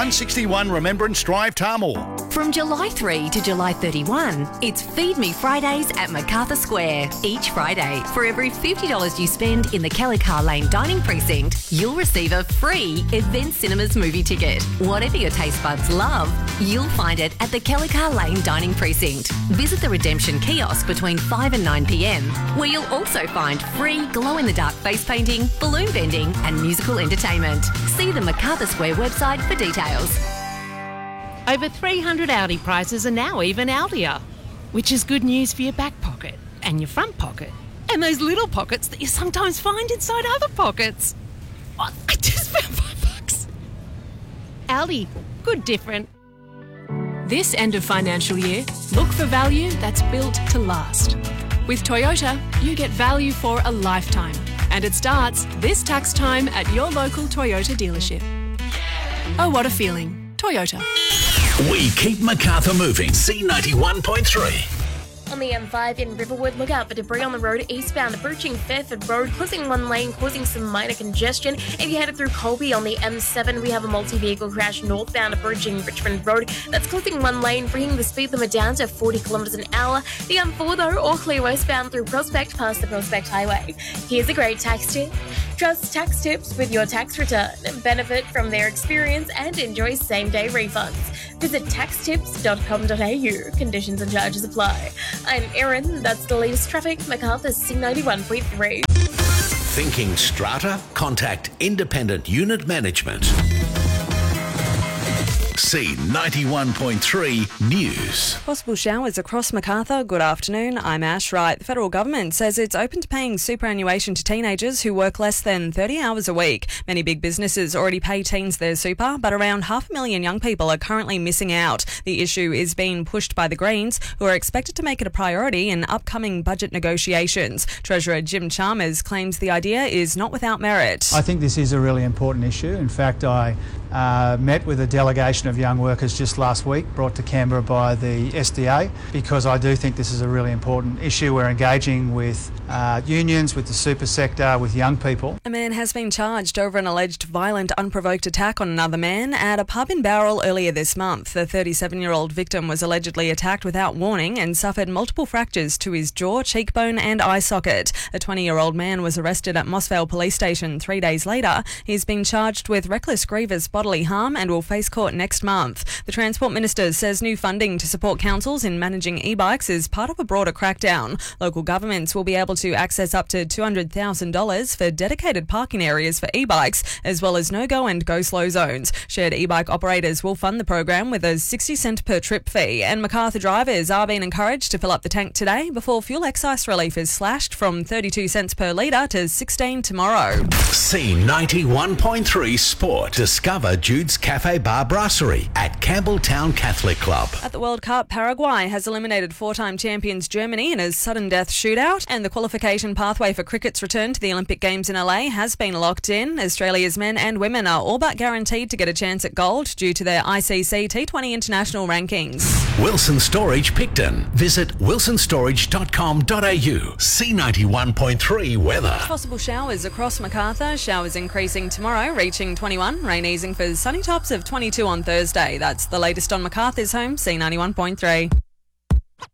161 Remembrance Drive, Tahmoor. From July 3 to July 31, it's Feed Me Fridays at MacArthur Square. Each Friday, for every $50 you spend in the Kelly-Carr Lane Dining Precinct, you'll receive a free Event Cinemas movie ticket. Whatever your taste buds love, you'll find it at the Kelly-Carr Lane Dining Precinct. Visit the Redemption Kiosk between 5 and 9 p.m, where you'll also find free glow-in-the-dark face painting, balloon vending and musical entertainment. See the MacArthur Square website for details. Over 300 Audi prices are now even Audier, which is good news for your back pocket and your front pocket and those little pockets that you sometimes find inside other pockets. Oh, I just found $5. Audi, good different. This end of financial year, look for value that's built to last. With Toyota, you get value for a lifetime, and it starts this tax time at your local Toyota dealership. Oh, what a feeling. Toyota. We keep MacArthur moving. C91.3. On the M5 in Riverwood, look out for debris on the road eastbound approaching Fairford Road, closing one lane, causing some minor congestion. If you headed through Colby on the M7, we have a multi-vehicle crash northbound approaching Richmond Road. That's closing one lane, bringing the speed limit down to 40 kilometres an hour. The M4, though, all clear westbound through Prospect past the Prospect Highway. Here's a great tax tip. Trust Tax Tips with your tax return. Benefit from their experience and enjoy same-day refunds. Visit taxtips.com.au. Conditions and charges apply. I'm Erin. That's the latest traffic. MacArthur's C91.3. Thinking strata? Contact Independent Unit Management. C91.3 News. Possible showers across MacArthur. Good afternoon. I'm Ash Wright. The federal government says it's open to paying superannuation to teenagers who work less than 30 hours a week. Many big businesses already pay teens their super, but around 500,000 young people are currently missing out. The issue is being pushed by the Greens, who are expected to make it a priority in upcoming budget negotiations. Treasurer Jim Chalmers claims the idea is not without merit. I think this is a really important issue. In fact, I met with a delegation of young workers just last week, brought to Canberra by the SDA, because I do think this is a really important issue. We're engaging with unions, with the super sector, with young people. A man has been charged over an alleged violent, unprovoked attack on another man at a pub in Bowral earlier this month. The 37-year-old victim was allegedly attacked without warning and suffered multiple fractures to his jaw, cheekbone and eye socket. A 20-year-old man was arrested at Mossvale Police Station 3 days later. He's been charged with reckless grievous bodily harm and will face court next month. The Transport Minister says new funding to support councils in managing e-bikes is part of a broader crackdown. Local governments will be able to access up to $200,000 for dedicated parking areas for e-bikes, as well as no-go and go-slow zones. Shared e-bike operators will fund the program with a 60-cent per trip fee, and MacArthur drivers are being encouraged to fill up the tank today before fuel excise relief is slashed from 32 cents per litre to 16 tomorrow. C91.3 Sport. Discover Jude's Cafe Bar Brasserie at Campbelltown Catholic Club. At the World Cup, Paraguay has eliminated four-time champions Germany in a sudden death shootout, and the qualification pathway for cricket's return to the Olympic Games in LA has been locked in. Australia's men and women are all but guaranteed to get a chance at gold due to their ICC T20 international rankings. Wilson Storage Picton. Visit wilsonstorage.com.au. C91.3 weather. Possible showers across MacArthur. Showers increasing tomorrow, reaching 21. Rain easing for sunny tops of 22 on Thursday. That's the latest on MacArthur's home, C91.3.